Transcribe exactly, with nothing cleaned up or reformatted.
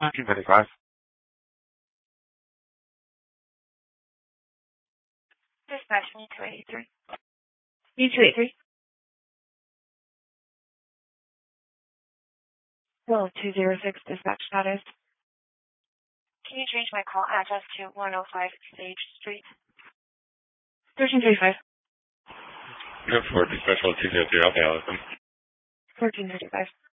thirteen thirty-five. Dispatch, me two eighty-three. Me two eighty-three. Hello, two zero six dispatch status. Can you change my call address to one oh five Sage Street? thirteen thirty-five. Go for dispatch one two zero three. Okay, I'll listen. fourteen thirty-five.